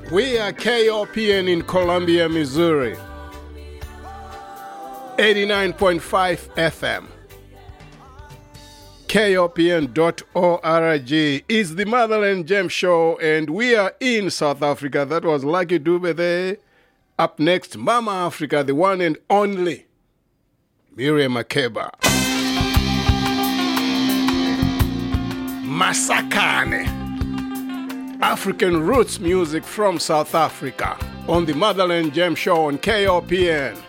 We are KOPN in Columbia, Missouri. 89.5 FM. KOPN.org is the Motherland Gem Show, and we are in South Africa. That was Lucky Dube there. Up next, Mama Africa, the one and only Miriam Makeba. Masakane. African roots music from South Africa on the Motherland Gem Show on KOPN.